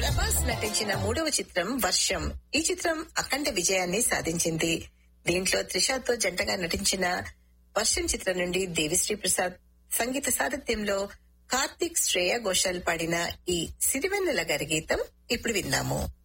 ప్రభాస్ నటించిన 3వ చిత్రం వర్షం. ఈ చిత్రం అఖండ విజయాన్ని సాధించింది. దీంట్లో త్రిషతో జంటగా నటించిన వర్షం చిత్రం నుండి దేవిశ్రీ ప్రసాద్ సంగీత సారథ్యంలో కార్తీక్, శ్రేయా ఘోషాల్ పాడిన ఈ సిరివెన్నెల గారి గీతం ఇప్పుడు విన్నాము.